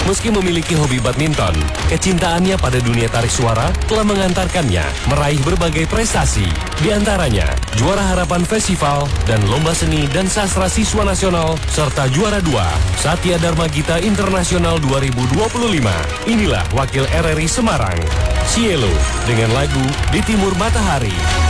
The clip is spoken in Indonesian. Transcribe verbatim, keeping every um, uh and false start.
Meski memiliki hobi badminton, kecintaannya pada dunia tarik suara telah mengantarkannya meraih berbagai prestasi. Di antaranya, juara harapan festival dan lomba seni dan sastra siswa nasional, serta juara dua Satya Dharma Gita Internasional dua ribu dua puluh lima. Inilah wakil R R I Semarang, Cielo, dengan lagu Di Timur Matahari.